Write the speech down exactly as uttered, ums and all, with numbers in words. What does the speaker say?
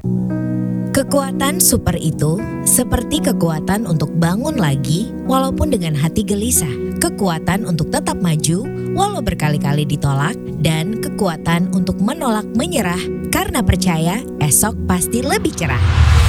Kekuatan super itu seperti kekuatan untuk bangun lagi walaupun dengan hati gelisah, kekuatan untuk tetap maju walau berkali-kali ditolak, dan kekuatan untuk menolak menyerah karena percaya esok pasti lebih cerah.